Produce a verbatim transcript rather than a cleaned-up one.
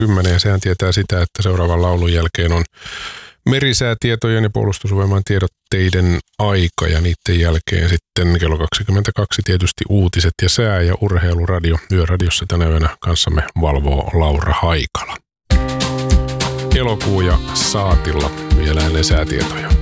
Kymmenen, ja sehän tietää sitä, että seuraavan laulun jälkeen on merisäätietojen ja puolustusvoiman tiedotteiden aika, ja niiden jälkeen sitten kello kaksikymmentäkaksi tietysti uutiset ja sää ja urheiluradio. Yöradiossa tänä yönä kanssamme valvoo Laura Haikala. Elokuu ja saatilla vielä ennen säätietoja.